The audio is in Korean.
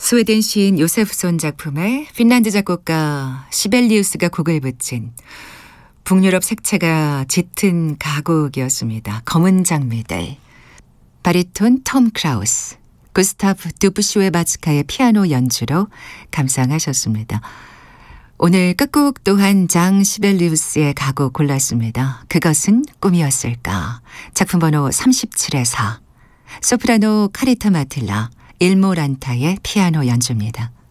스웨덴 시인 요세프손 작품에 핀란드 작곡가 시벨리우스가 곡을 붙인 북유럽 색채가 짙은 가곡이었습니다. 검은 장미들. 바리톤 톰 크라우스, 구스타프 두부슈에바츠카의 피아노 연주로 감상하셨습니다. 오늘 끝곡 또한 장 시벨리우스의 가곡 골랐습니다. 그것은 꿈이었을까. 작품 번호 37의 4. 소프라노 카리타 마틸라, 일모란타의 피아노 연주입니다.